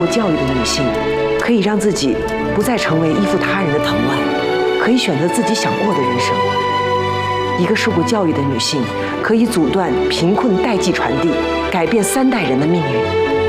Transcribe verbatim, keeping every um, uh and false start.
受教育的女性，可以让自己不再成为依附他人的藤蔓，可以选择自己想过的人生。一个受过教育的女性，可以阻断贫困代际传递，改变三代人的命运。